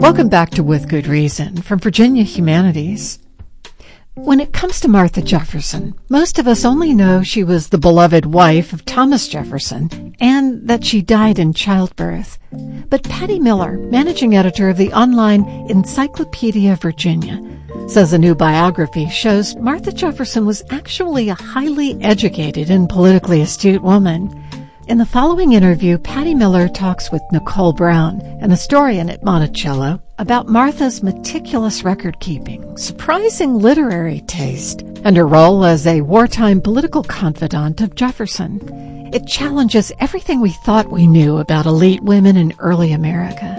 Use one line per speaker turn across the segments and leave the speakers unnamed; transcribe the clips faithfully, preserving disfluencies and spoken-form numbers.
Welcome back to With Good Reason from Virginia Humanities. When it comes to Martha Jefferson, most of us only know she was the beloved wife of Thomas Jefferson and that she died in childbirth. But Patty Miller, managing editor of the online Encyclopedia Virginia, says a new biography shows Martha Jefferson was actually a highly educated and politically astute woman. In the following interview, Patty Miller talks with Nicole Brown, an historian at Monticello, about Martha's meticulous record-keeping, surprising literary taste, and her role as a wartime political confidant of Jefferson. It challenges everything we thought we knew about elite women in early America.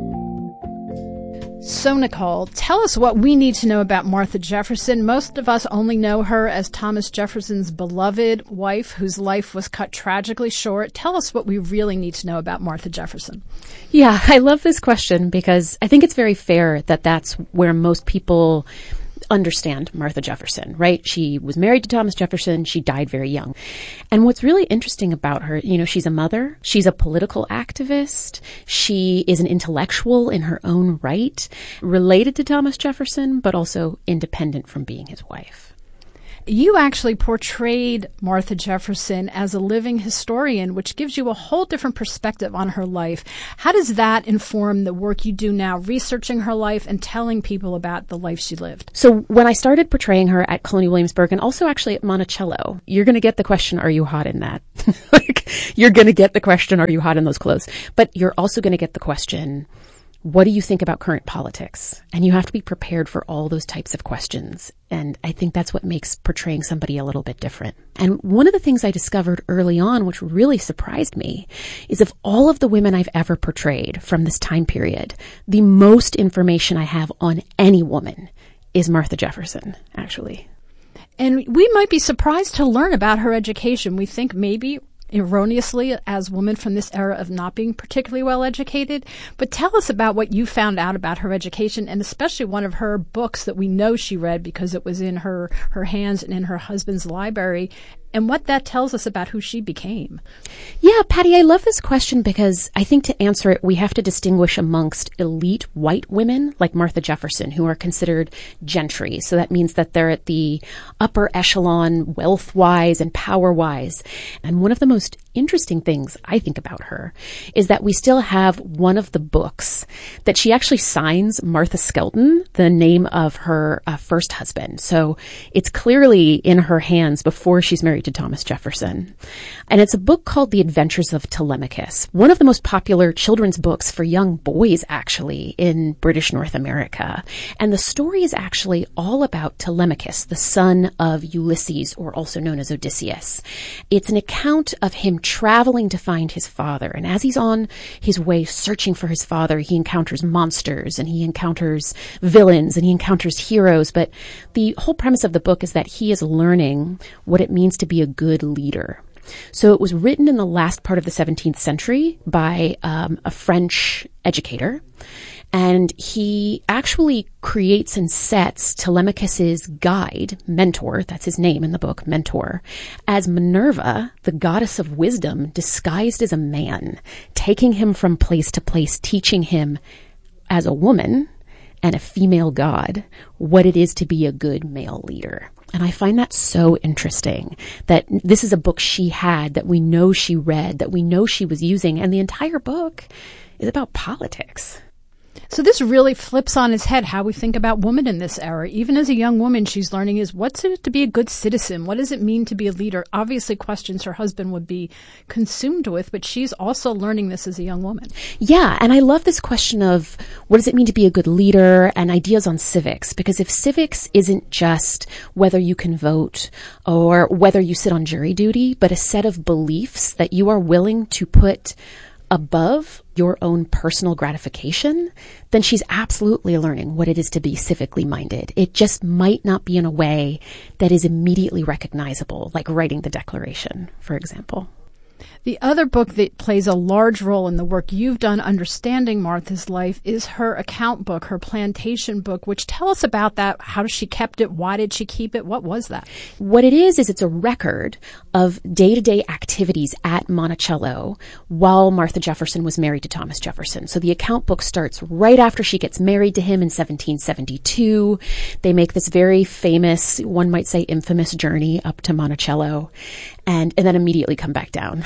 So, Nicole, tell us what we need to know about Martha Jefferson. Most of us only know her as Thomas Jefferson's beloved wife, whose life was cut tragically short. Tell us what we really need to know about Martha Jefferson.
Yeah, I love this question because I think it's very fair that that's where most people understand Martha Jefferson, right? She was married to Thomas Jefferson. She died very young. And what's really interesting about her, you know, she's a mother. She's a political activist. She is an intellectual in her own right, related to Thomas Jefferson, but also independent from being his wife.
You actually portrayed Martha Jefferson as a living historian, which gives you a whole different perspective on her life. How does that inform the work you do now, researching her life and telling people about the life she lived?
So when I started portraying her at Colonial Williamsburg and also actually at Monticello, you're going to get the question, are you hot in that? Like, you're going to get the question, are you hot in those clothes? But you're also going to get the question, what do you think about current politics? And you have to be prepared for all those types of questions. And I think that's what makes portraying somebody a little bit different. And one of the things I discovered early on, which really surprised me, is of all of the women I've ever portrayed from this time period, the most information I have on any woman is Martha Jefferson, actually.
And we might be surprised to learn about her education. We think maybe erroneously as women from this era of not being particularly well educated. But tell us about what you found out about her education, and especially one of her books that we know she read because it was in her, her hands and in her husband's library, and what that tells us about who she became.
Yeah, Patty, I love this question because I think to answer it, we have to distinguish amongst elite white women like Martha Jefferson, who are considered gentry. So that means that they're at the upper echelon wealth-wise and power-wise. And one of the most interesting things I think about her is that we still have one of the books that she actually signs Martha Skelton, the name of her uh, first husband. So it's clearly in her hands before she's married to Thomas Jefferson. And it's a book called The Adventures of Telemachus, one of the most popular children's books for young boys, actually, in British North America. And the story is actually all about Telemachus, the son of Ulysses, or also known as Odysseus. It's an account of him traveling to find his father. And as he's on his way searching for his father, he encounters monsters and he encounters villains and he encounters heroes. But the whole premise of the book is that he is learning what it means to be a good leader. So it was written in the last part of the seventeenth century by um, a French educator. And he actually creates and sets Telemachus's guide, Mentor, that's his name in the book, Mentor, as Minerva, the goddess of wisdom, disguised as a man, taking him from place to place, teaching him as a woman and a female god what it is to be a good male leader. And I find that so interesting that this is a book she had, that we know she read, that we know she was using, and the entire book is about politics.
So this really flips on its head how we think about women in this era. Even as a young woman, she's learning is what's it to be a good citizen? What does it mean to be a leader? Obviously questions her husband would be consumed with, but she's also learning this as a young woman.
Yeah, and I love this question of what does it mean to be a good leader and ideas on civics, because if civics isn't just whether you can vote or whether you sit on jury duty, but a set of beliefs that you are willing to put above your own personal gratification, then she's absolutely learning what it is to be civically minded. It just might not be in a way that is immediately recognizable, like writing the Declaration, for example.
The other book that plays a large role in the work you've done understanding Martha's life is her account book, her plantation book, which tell us about that. How she kept it? Why did she keep it? What was that?
What it is, is it's a record of day-to-day activities at Monticello while Martha Jefferson was married to Thomas Jefferson. So the account book starts right after she gets married to him in seventeen seventy-two. They make this very famous, one might say infamous journey up to Monticello. And, and then immediately come back down.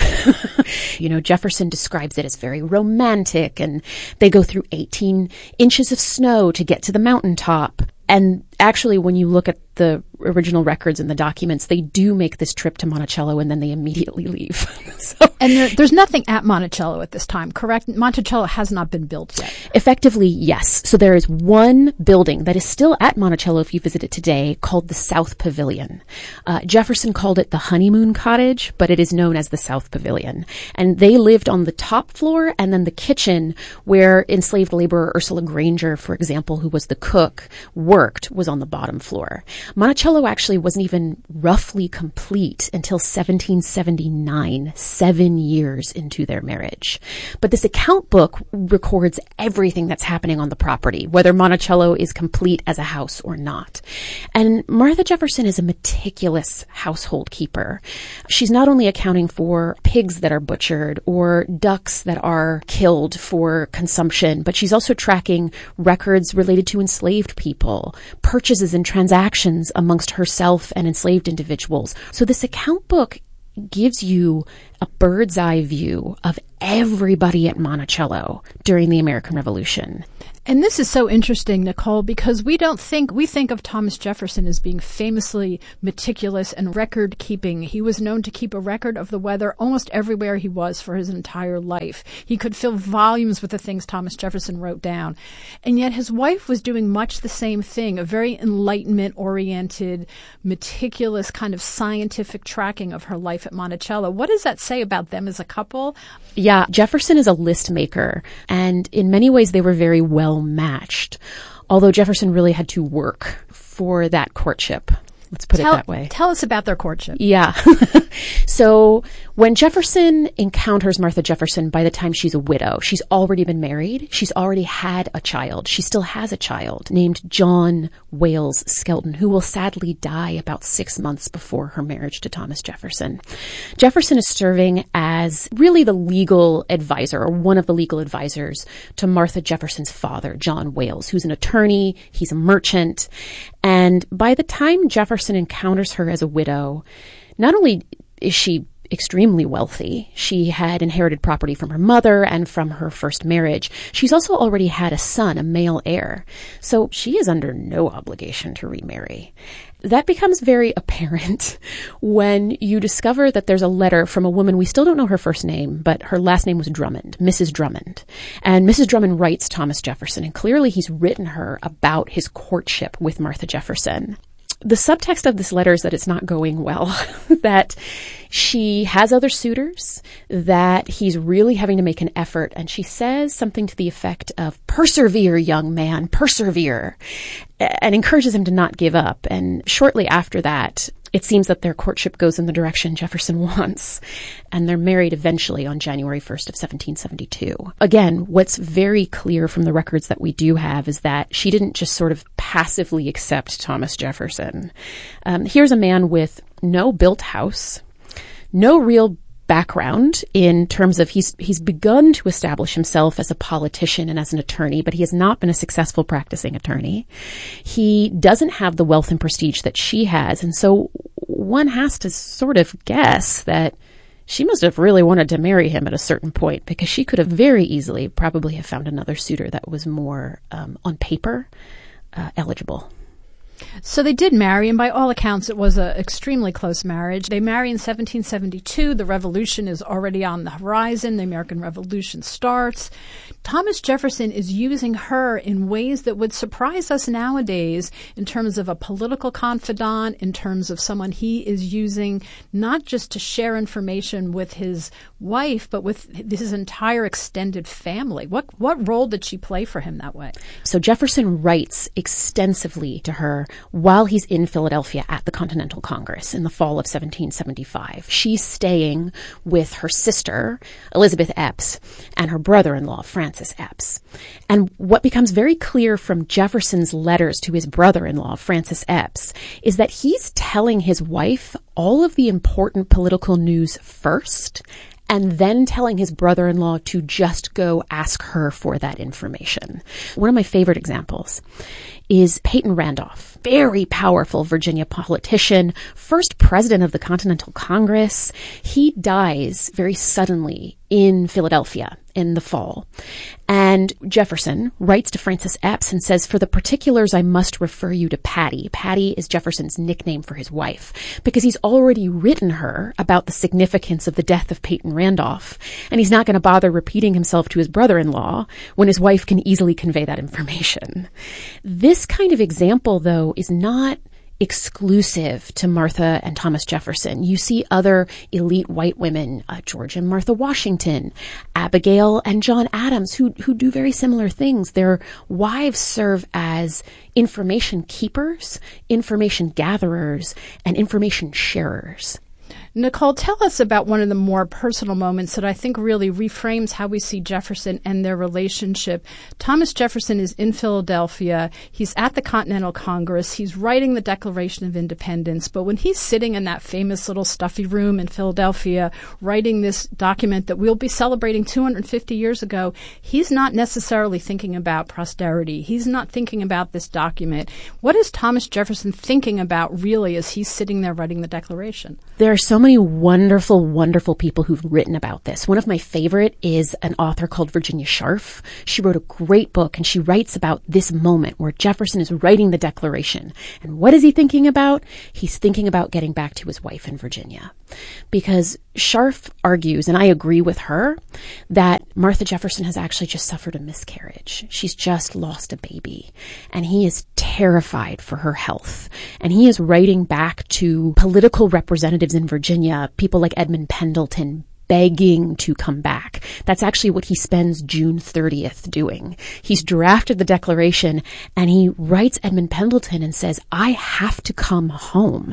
You know, Jefferson describes it as very romantic, and they go through eighteen inches of snow to get to the mountaintop. And actually, when you look at the original records and the documents, they do make this trip to Monticello and then they immediately leave. so,
and there, there's nothing at Monticello at this time, correct? Monticello has not been built yet.
Effectively, yes. So there is one building that is still at Monticello if you visit it today called the South Pavilion. Uh, Jefferson called it the honeymoon cottage, but it is known as the South Pavilion. And they lived on the top floor, and then the kitchen where enslaved laborer Ursula Granger, for example, who was the cook, worked, was on the bottom floor. Monticello actually wasn't even roughly complete until seventeen seventy-nine, seven years into their marriage. But this account book records everything that's happening on the property, whether Monticello is complete as a house or not. And Martha Jefferson is a meticulous household keeper. She's not only accounting for pigs that are butchered or ducks that are killed for consumption, but she's also tracking records related to enslaved people, purchases and transactions amongst herself and enslaved individuals. So this account book gives you a bird's eye view of everybody at Monticello during the American Revolution.
And this is so interesting, Nicole, because we don't think, we think of Thomas Jefferson as being famously meticulous and record keeping. He was known to keep a record of the weather almost everywhere he was for his entire life. He could fill volumes with the things Thomas Jefferson wrote down. And yet his wife was doing much the same thing, a very Enlightenment-oriented, meticulous kind of scientific tracking of her life at Monticello. What does that say about them as a couple?
Yeah, Jefferson is a list maker, and in many ways they were very well matched, although Jefferson really had to work for that courtship. Let's put
tell,
it that way.
Tell us about their courtship.
Yeah. So when Jefferson encounters Martha Jefferson, by the time she's a widow, she's already been married. She's already had a child. She still has a child named John Wales Skelton, who will sadly die about six months before her marriage to Thomas Jefferson. Jefferson is serving as really the legal advisor, or one of the legal advisors, to Martha Jefferson's father, John Wales, who's an attorney. He's a merchant. And by the time Jefferson encounters her as a widow, not only is she extremely wealthy, she had inherited property from her mother and from her first marriage. She's also already had a son, a male heir. So she is under no obligation to remarry. That becomes very apparent when you discover that there's a letter from a woman, we still don't know her first name, but her last name was Drummond, Missus Drummond. And Missus Drummond writes Thomas Jefferson, and clearly he's written her about his courtship with Martha Jefferson. The subtext of this letter is that it's not going well, that she has other suitors, that he's really having to make an effort. And she says something to the effect of, persevere, young man, persevere, and encourages him to not give up. And shortly after that, it seems that their courtship goes in the direction Jefferson wants, and they're married eventually on January first of seventeen seventy-two. Again, what's very clear from the records that we do have is that she didn't just sort of passively accept Thomas Jefferson. Um, here's a man with no built house, no real background in terms of he's he's begun to establish himself as a politician and as an attorney, but he has not been a successful practicing attorney. He doesn't have the wealth and prestige that she has, and so one has to sort of guess that she must have really wanted to marry him at a certain point, because she could have very easily probably have found another suitor that was more, um, on paper, uh, eligible.
So they did marry, and by all accounts, it was an extremely close marriage. They marry in seventeen seventy-two. The revolution is already on the horizon. The American Revolution starts. Thomas Jefferson is using her in ways that would surprise us nowadays in terms of a political confidant, in terms of someone he is using not just to share information with his wife, but with his entire extended family. What what role did she play for him that way?
So Jefferson writes extensively to her while he's in Philadelphia at the Continental Congress in the fall of seventeen seventy-five. She's staying with her sister, Elizabeth Epps, and her brother-in-law, Francis Epps. And what becomes very clear from Jefferson's letters to his brother-in-law, Francis Epps, is that he's telling his wife all of the important political news first, and then telling his brother-in-law to just go ask her for that information. One of my favorite examples is Peyton Randolph, very powerful Virginia politician, first president of the Continental Congress. He dies very suddenly in Philadelphia in the fall. And Jefferson writes to Francis Epps and says, for the particulars, I must refer you to Patty. Patty is Jefferson's nickname for his wife, because he's already written her about the significance of the death of Peyton Randolph. And he's not going to bother repeating himself to his brother-in-law when his wife can easily convey that information. This kind of example, though, is not exclusive to Martha and Thomas Jefferson. You see other elite white women, uh, George and Martha Washington, Abigail and John Adams, who who do very similar things. Their wives serve as information keepers, information gatherers, and information sharers.
Nicole, tell us about one of the more personal moments that I think really reframes how we see Jefferson and their relationship. Thomas Jefferson is in Philadelphia. He's at the Continental Congress. He's writing the Declaration of Independence. But when he's sitting in that famous little stuffy room in Philadelphia writing this document that we'll be celebrating two hundred fifty years ago, he's not necessarily thinking about posterity. He's not thinking about this document. What is Thomas Jefferson thinking about really as he's sitting there writing the Declaration?
There are so many wonderful, wonderful people who've written about this. One of my favorite is an author called Virginia Scharf. She wrote a great book, and she writes about this moment where Jefferson is writing the Declaration. And what is he thinking about? He's thinking about getting back to his wife in Virginia. Because Scharf argues, and I agree with her, that Martha Jefferson has actually just suffered a miscarriage. She's just lost a baby. And he is terrified for her health. And he is writing back to political representatives in Virginia, people like Edmund Pendleton, begging to come back. That's actually what he spends June thirtieth doing. He's drafted the Declaration, and he writes Edmund Pendleton and says, I have to come home.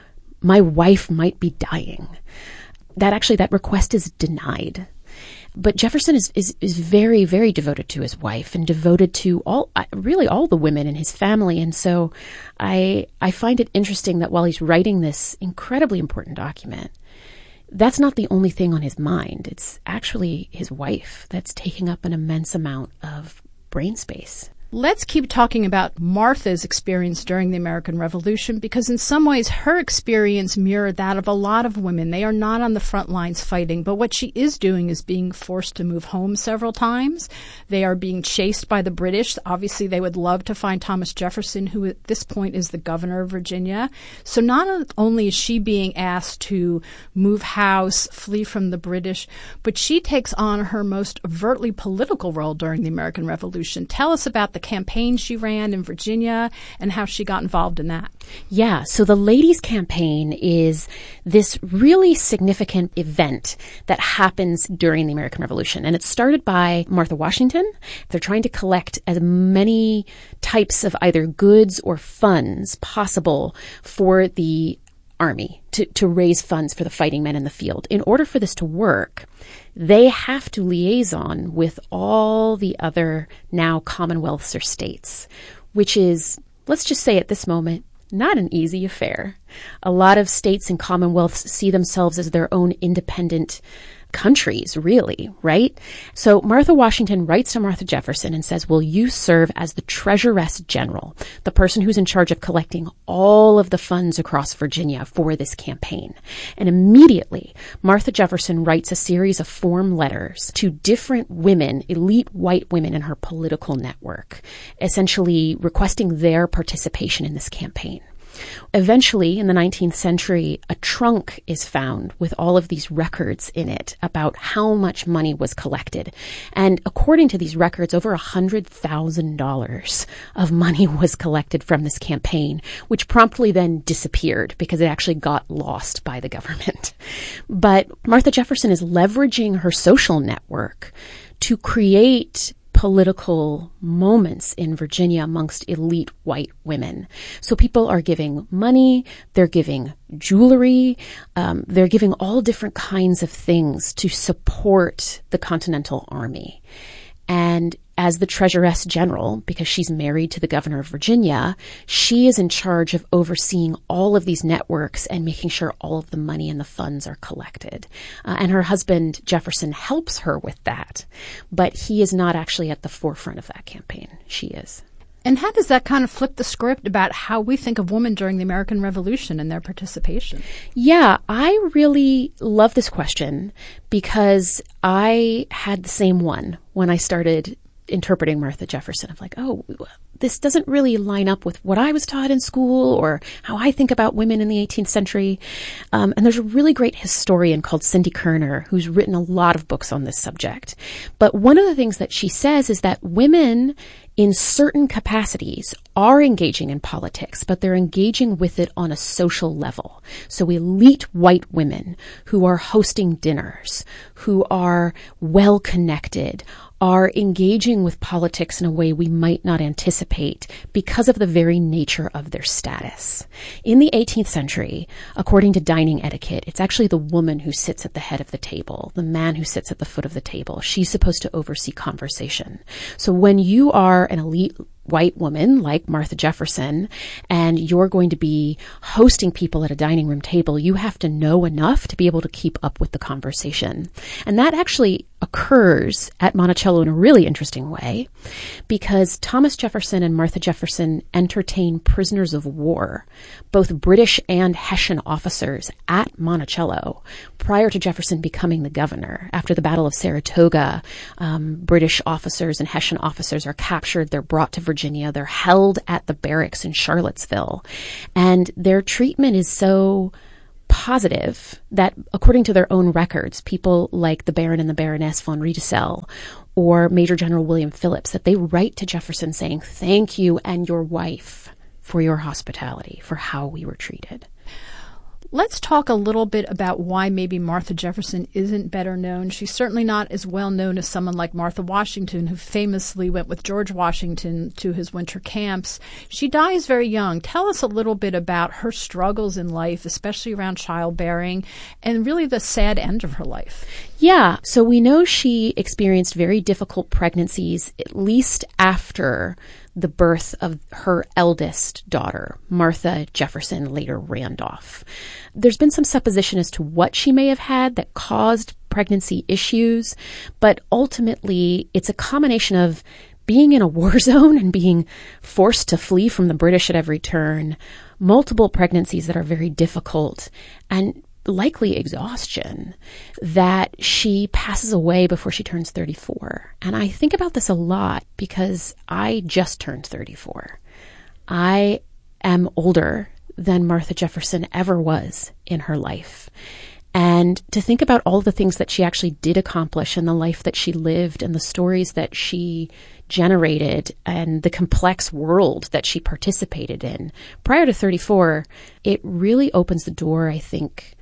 My wife might be dying. That actually, that request is denied. But Jefferson is, is, is very, very devoted to his wife and devoted to all, really all the women in his family. And so I, I find it interesting that while he's writing this incredibly important document, that's not the only thing on his mind. It's actually his wife that's taking up an immense amount of brain space.
Let's keep talking about Martha's experience during the American Revolution, because in some ways her experience mirrored that of a lot of women. They are not on the front lines fighting, but what she is doing is being forced to move home several times. They are being chased by the British. Obviously, they would love to find Thomas Jefferson, who at this point is the governor of Virginia. So not only is she being asked to move house, flee from the British, but she takes on her most overtly political role during the American Revolution. Tell us about the campaign she ran in Virginia and how she got involved in that.
Yeah, so the Ladies' Campaign is this really significant event that happens during the American Revolution. And it's started by Martha Washington. They're trying to collect as many types of either goods or funds possible for the army to, to raise funds for the fighting men in the field. In order for this to work, they have to liaison with all the other now commonwealths or states, which is, let's just say at this moment, not an easy affair. A lot of states and commonwealths see themselves as their own independent countries, really, right? So Martha Washington writes to Martha Jefferson and says, will you serve as the Treasuress General, the person who's in charge of collecting all of the funds across Virginia for this campaign? And immediately, Martha Jefferson writes a series of form letters to different women, elite white women in her political network, essentially requesting their participation in this campaign. Eventually, in the nineteenth century, a trunk is found with all of these records in it about how much money was collected. And according to these records, over one hundred thousand dollars of money was collected from this campaign, which promptly then disappeared because it actually got lost by the government. But Martha Jefferson is leveraging her social network to create political moments in Virginia amongst elite white women. So people are giving money, they're giving jewelry, um, they're giving all different kinds of things to support the Continental Army. And as the Treasuress General, because she's married to the governor of Virginia, she is in charge of overseeing all of these networks and making sure all of the money and the funds are collected. Uh, and her husband, Jefferson, helps her with that. But he is not actually at the forefront of that campaign. She is.
And how does that kind of flip the script about how we think of women during the American Revolution and their participation?
Yeah, I really love this question because I had the same one when I started interpreting Martha Jefferson. I'm like, oh, this doesn't really line up with what I was taught in school or how I think about women in the eighteenth century. Um, and there's a really great historian called Cindy Kerner who's written a lot of books on this subject. But one of the things that she says is that women in certain capacities are engaging in politics, but they're engaging with it on a social level. So elite white women who are hosting dinners, who are well connected, are engaging with politics in a way we might not anticipate because of the very nature of their status. In the eighteenth century, according to dining etiquette, it's actually the woman who sits at the head of the table, the man who sits at the foot of the table. She's supposed to oversee conversation. So when you are an elite white woman like Martha Jefferson and you're going to be hosting people at a dining room table, you have to know enough to be able to keep up with the conversation. And that actually occurs at Monticello in a really interesting way because Thomas Jefferson and Martha Jefferson entertain prisoners of war, both British and Hessian officers at Monticello prior to Jefferson becoming the governor. After the Battle of Saratoga, um, British officers and Hessian officers are captured. They're brought to Virginia. They're held at the barracks in Charlottesville. And their treatment is so positive that, according to their own records, people like the Baron and the Baroness von Riedesel or Major General William Phillips, that they write to Jefferson saying, thank you and your wife for your hospitality, for how we were treated.
Let's talk a little bit about why maybe Martha Jefferson isn't better known. She's certainly not as well known as someone like Martha Washington, who famously went with George Washington to his winter camps. She dies very young. Tell us a little bit about her struggles in life, especially around childbearing, and really the sad end of her life.
Yeah, so we know she experienced very difficult pregnancies, at least after the birth of her eldest daughter, Martha Jefferson, later Randolph. There's been some supposition as to what she may have had that caused pregnancy issues, but ultimately it's a combination of being in a war zone and being forced to flee from the British at every turn, multiple pregnancies that are very difficult, and likely exhaustion, that she passes away before she turns thirty-four. And I think about this a lot because I just turned thirty-four. I am older than Martha Jefferson ever was in her life. And to think about all the things that she actually did accomplish and the life that she lived and the stories that she generated and the complex world that she participated in prior to thirty-four, it really opens the door, I think,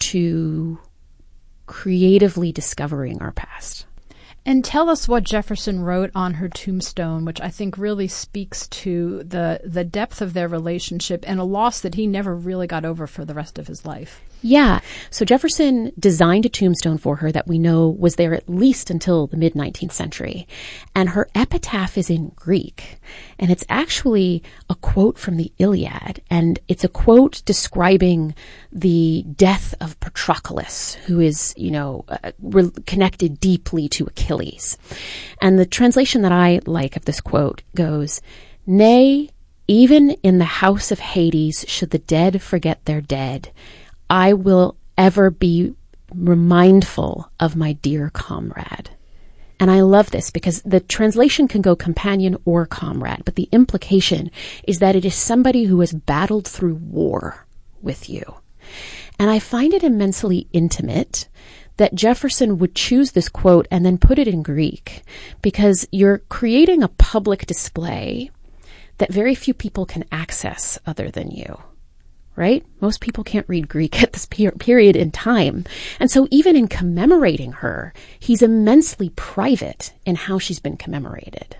to creatively discovering our past.
And tell us what Jefferson wrote on her tombstone, which I think really speaks to the the depth of their relationship and a loss that he never really got over for the rest of his life.
Yeah. So Jefferson designed a tombstone for her that we know was there at least until the mid-nineteenth century. And her epitaph is in Greek. And it's actually a quote from the Iliad. And it's a quote describing the death of Patroclus, who is, you know, uh, re- connected deeply to Achilles. And the translation that I like of this quote goes, "Nay, even in the house of Hades should the dead forget their dead, I will ever be remindful of my dear comrade." And I love this because the translation can go companion or comrade, but the implication is that it is somebody who has battled through war with you. And I find it immensely intimate that Jefferson would choose this quote and then put it in Greek, because you're creating a public display that very few people can access other than you, right? Most people can't read Greek at this per- period in time. And so even in commemorating her, he's immensely private in how she's been commemorated.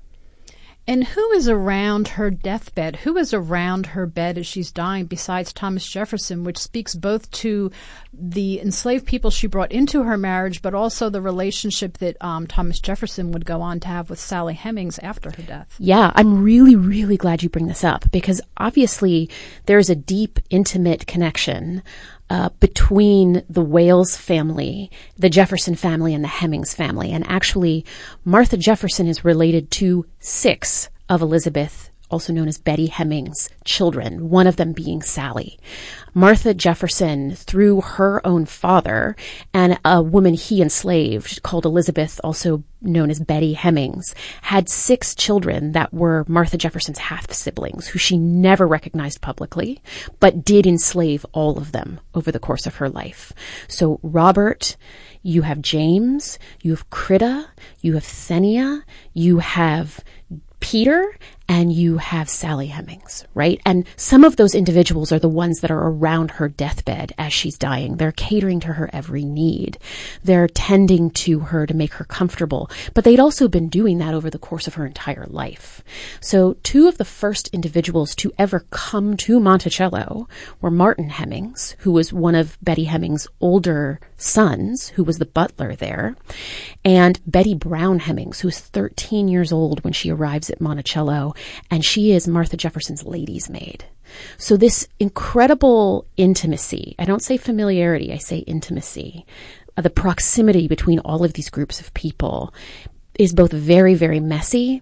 And who is around her deathbed? Who is around her bed as she's dying besides Thomas Jefferson, which speaks both to the enslaved people she brought into her marriage, but also the relationship that um, Thomas Jefferson would go on to have with Sally Hemings after her death?
Yeah, I'm really, really glad you bring this up, because obviously there's a deep, intimate connection Uh, between the Wales family, the Jefferson family, and the Hemings family. And actually, Martha Jefferson is related to six of Elizabeth, also known as Betty Hemings' children, one of them being Sally. Martha Jefferson, through her own father and a woman he enslaved called Elizabeth, also known as Betty Hemings, had six children that were Martha Jefferson's half-siblings, who she never recognized publicly, but did enslave all of them over the course of her life. So Robert, you have James, you have Crida, you have Thenia, you have Peter, and you have Sally Hemings, right? And some of those individuals are the ones that are around her deathbed as she's dying. They're catering to her every need. They're tending to her to make her comfortable. But they'd also been doing that over the course of her entire life. So two of the first individuals to ever come to Monticello were Martin Hemings, who was one of Betty Hemings' older sons, who was the butler there, and Betty Brown Hemings, who is thirteen years old when she arrives at Monticello, and she is Martha Jefferson's lady's maid. So this incredible intimacy, I don't say familiarity, I say intimacy, uh, the proximity between all of these groups of people is both very, very messy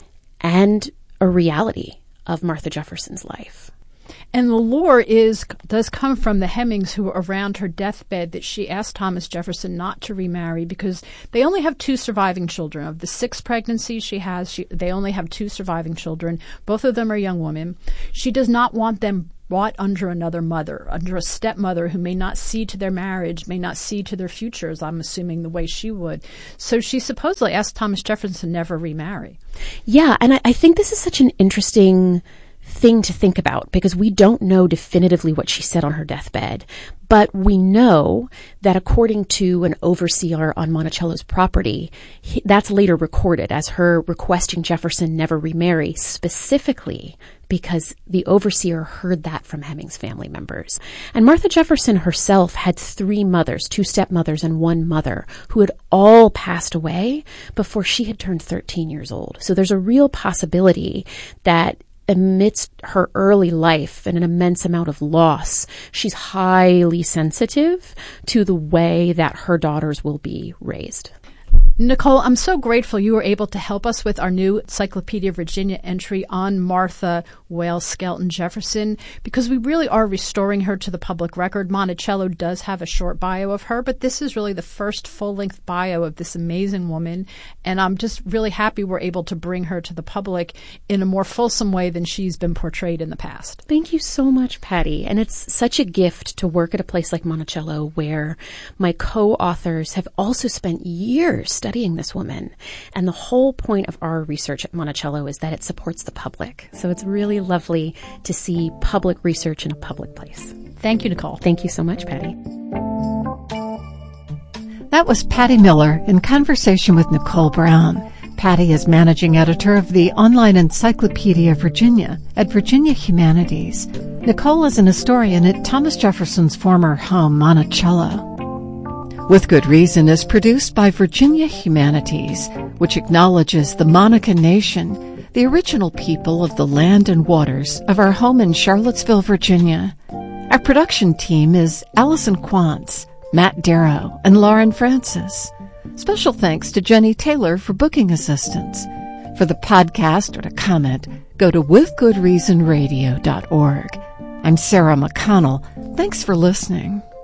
and a reality of Martha Jefferson's life.
And the lore is does come from the Hemings, who were around her deathbed, that she asked Thomas Jefferson not to remarry because they only have two surviving children. Of the six pregnancies she has, she, they only have two surviving children. Both of them are young women. She does not want them brought under another mother, under a stepmother who may not see to their marriage, may not see to their futures, I'm assuming, the way she would. So she supposedly asked Thomas Jefferson to never remarry.
Yeah, and I, I think this is such an interesting thing to think about, because we don't know definitively what she said on her deathbed, but we know that according to an overseer on Monticello's property, he, that's later recorded as her requesting Jefferson never remarry, specifically because the overseer heard that from Hemings family members. And Martha Jefferson herself had three mothers, two stepmothers and one mother, who had all passed away before she had turned thirteen years old. So there's a real possibility that amidst her early life and an immense amount of loss, she's highly sensitive to the way that her daughters will be raised.
Nicole, I'm so grateful you were able to help us with our new Encyclopedia of Virginia entry on Martha Wales Skelton Jefferson, because we really are restoring her to the public record. Monticello does have a short bio of her, but this is really the first full-length bio of this amazing woman, and I'm just really happy we're able to bring her to the public in a more fulsome way than she's been portrayed in the past.
Thank you so much, Patty. And it's such a gift to work at a place like Monticello, where my co-authors have also spent years studying this woman. And the whole point of our research at Monticello is that it supports the public. So it's really lovely to see public research in a public place.
Thank you, Nicole.
Thank you so much, Patty.
That was Patty Miller in conversation with Nicole Brown. Patty is managing editor of the online Encyclopedia of Virginia at Virginia Humanities. Nicole is an historian at Thomas Jefferson's former home, Monticello. With Good Reason is produced by Virginia Humanities, which acknowledges the Monaca Nation, the original people of the land and waters of our home in Charlottesville, Virginia. Our production team is Allison Quantz, Matt Darrow, and Lauren Francis. Special thanks to Jenny Taylor for booking assistance. For the podcast or to comment, go to with good reason radio dot org. I'm Sarah McConnell. Thanks for listening.